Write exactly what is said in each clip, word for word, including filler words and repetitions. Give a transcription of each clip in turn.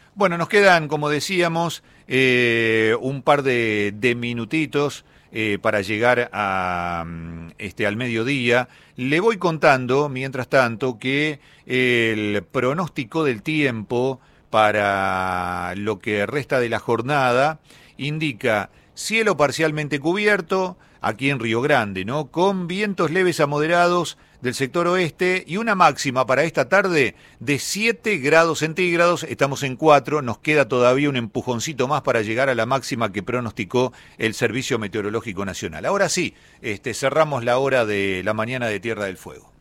Bueno, nos quedan, como decíamos, eh, un par de, de minutitos eh, para llegar a, este, al mediodía. Le voy contando, mientras tanto, que el pronóstico del tiempo para lo que resta de la jornada indica cielo parcialmente cubierto, aquí en Río Grande, ¿no? Con vientos leves a moderados del sector oeste y una máxima para esta tarde de siete grados centígrados. Estamos en cuatro, nos queda todavía un empujoncito más para llegar a la máxima que pronosticó el Servicio Meteorológico Nacional. Ahora sí, este, cerramos la hora de la mañana de Tierra del Fuego.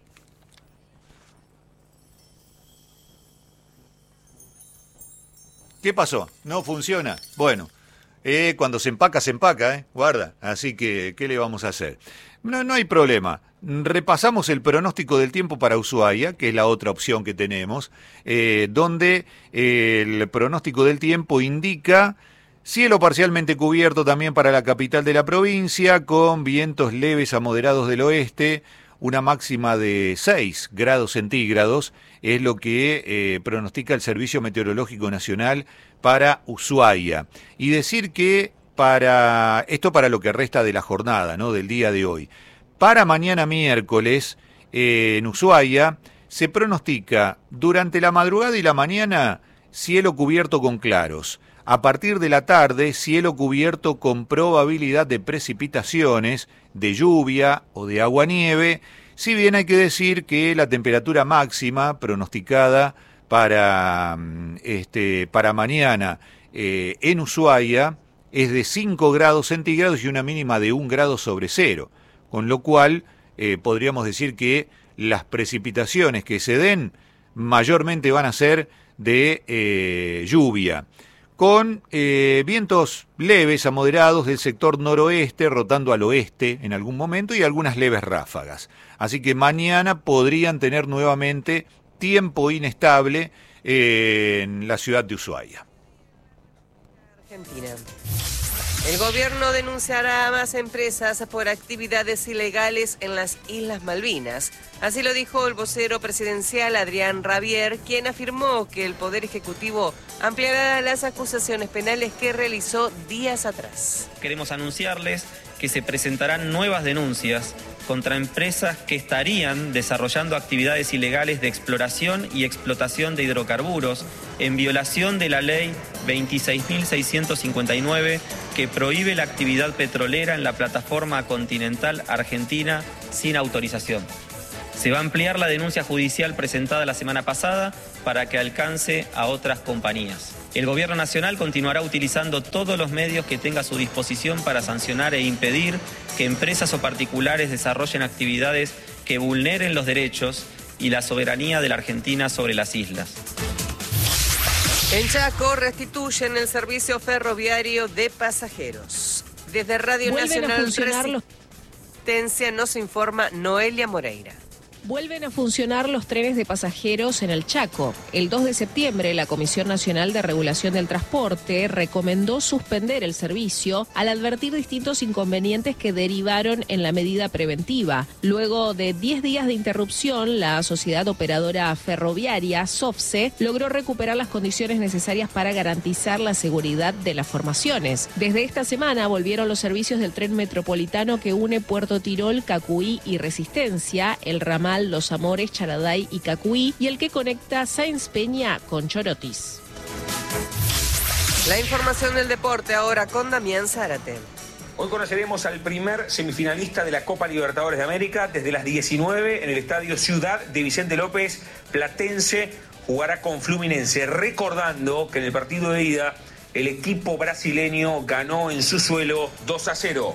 ¿Qué pasó? ¿No funciona? Bueno. Eh, cuando se empaca, se empaca, ¿eh? Guarda. Así que, ¿qué le vamos a hacer? No, no hay problema. Repasamos el pronóstico del tiempo para Ushuaia, que es la otra opción que tenemos, eh, donde eh, el pronóstico del tiempo indica cielo parcialmente cubierto también para la capital de la provincia, con vientos leves a moderados del oeste, una máxima de seis grados centígrados, es lo que eh, pronostica el Servicio Meteorológico Nacional para Ushuaia. Y decir que para esto para lo que resta de la jornada, ¿no? Del día de hoy. Para mañana miércoles, eh, en Ushuaia, se pronostica durante la madrugada y la mañana cielo cubierto con claros. A partir de la tarde, cielo cubierto con probabilidad de precipitaciones, de lluvia o de aguanieve, si bien hay que decir que la temperatura máxima pronosticada para, este, para mañana eh, en Ushuaia es de cinco grados centígrados y una mínima de un grado sobre cero, con lo cual eh, podríamos decir que las precipitaciones que se den mayormente van a ser de eh, lluvia, con eh, vientos leves a moderados del sector noroeste, rotando al oeste en algún momento y algunas leves ráfagas. Así que mañana podrían tener nuevamente tiempo inestable eh, en la ciudad de Ushuaia. Argentina. El gobierno denunciará a más empresas por actividades ilegales en las Islas Malvinas. Así lo dijo el vocero presidencial Adrián Rabier, quien afirmó que el Poder Ejecutivo ampliará las acusaciones penales que realizó días atrás. Queremos anunciarles que se presentarán nuevas denuncias contra empresas que estarían desarrollando actividades ilegales de exploración y explotación de hidrocarburos en violación de la ley veintiséis mil seiscientos cincuenta y nueve que prohíbe la actividad petrolera en la plataforma continental argentina sin autorización. Se va a ampliar la denuncia judicial presentada la semana pasada para que alcance a otras compañías. El Gobierno Nacional continuará utilizando todos los medios que tenga a su disposición para sancionar e impedir que empresas o particulares desarrollen actividades que vulneren los derechos y la soberanía de la Argentina sobre las islas. En Chaco restituyen el servicio ferroviario de pasajeros. Desde Radio Vuelven Nacional Resistencia los... nos informa Noelia Moreira. Vuelven a funcionar los trenes de pasajeros en el Chaco. El dos de septiembre, la Comisión Nacional de Regulación del Transporte recomendó suspender el servicio al advertir distintos inconvenientes que derivaron en la medida preventiva. Luego de diez días de interrupción, la sociedad operadora ferroviaria, SOFCE, logró recuperar las condiciones necesarias para garantizar la seguridad de las formaciones. Desde esta semana volvieron los servicios del tren metropolitano que une Puerto Tirol, Cacuí y Resistencia, el ramal Los Amores, Charaday y Cacuí, y el que conecta Sáenz Peña con Chorotis. La información del deporte ahora con Damián Zárate. Hoy conoceremos al primer semifinalista de la Copa Libertadores de América. Desde las diecinueve en el estadio Ciudad de Vicente López, Platense jugará con Fluminense, recordando que en el partido de ida el equipo brasileño ganó en su suelo dos a cero.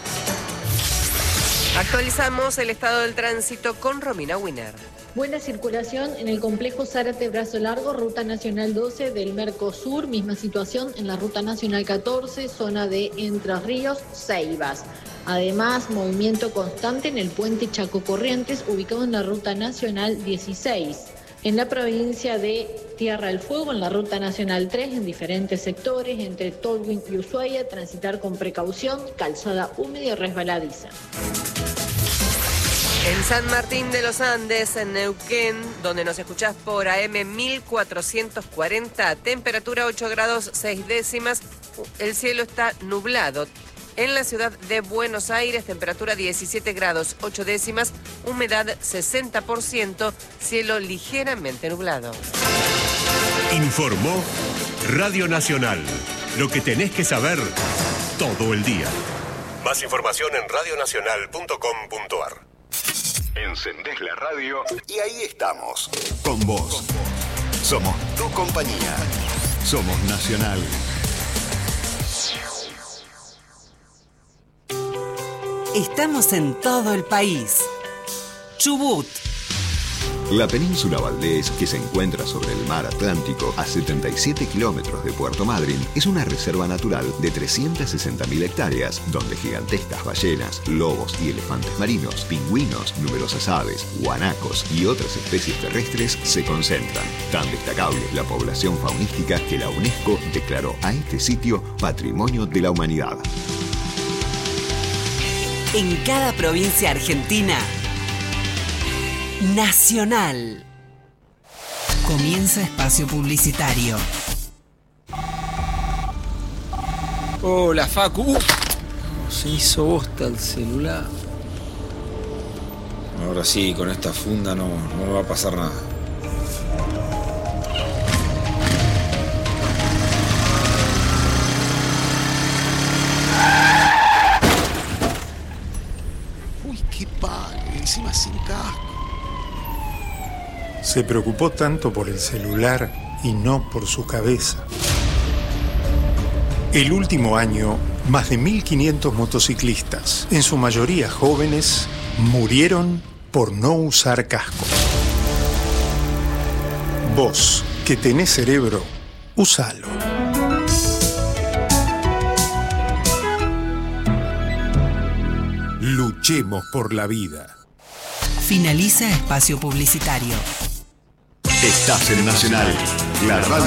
Actualizamos el estado del tránsito con Romina Winer. Buena circulación en el complejo Zárate Brazo Largo, Ruta Nacional doce del Mercosur, misma situación en la Ruta Nacional catorce, zona de Entre Ríos, Ceibas. Además, movimiento constante en el puente Chaco Corrientes, ubicado en la Ruta Nacional dieciséis. En la provincia de Tierra del Fuego, en la Ruta Nacional tres, en diferentes sectores, entre Tolwyn y Ushuaia, transitar con precaución, calzada húmeda y resbaladiza. En San Martín de los Andes, en Neuquén, donde nos escuchás por A M mil cuatrocientos cuarenta, temperatura ocho grados seis décimas, el cielo está nublado. En la ciudad de Buenos Aires, temperatura diecisiete grados ocho décimas, humedad sesenta por ciento, cielo ligeramente nublado. Informó Radio Nacional. Lo que tenés que saber todo el día. Más información en radio nacional punto com punto a r. Encendés la radio y ahí estamos, con vos. Somos tu compañía. Somos Nacional. Estamos en todo el país. Chubut. La península Valdés, que se encuentra sobre el mar Atlántico a setenta y siete kilómetros de Puerto Madryn, es una reserva natural de trescientas sesenta mil hectáreas, donde gigantescas ballenas, lobos y elefantes marinos, pingüinos, numerosas aves, guanacos y otras especies terrestres se concentran. Tan destacable es la población faunística que la UNESCO declaró a este sitio Patrimonio de la Humanidad. En cada provincia argentina, Nacional. Comienza espacio publicitario. Hola, Facu. Uh, se hizo bosta el celular. Ahora sí, con esta funda no, no me va a pasar nada. Uy, qué padre, encima sin casco. Se preocupó tanto por el celular y no por su cabeza. El último año, más de mil quinientos motociclistas, en su mayoría jóvenes, murieron por no usar casco. Vos, que tenés cerebro, usalo. Luchemos por la vida. Finaliza espacio publicitario. Estás en Nacional, la radio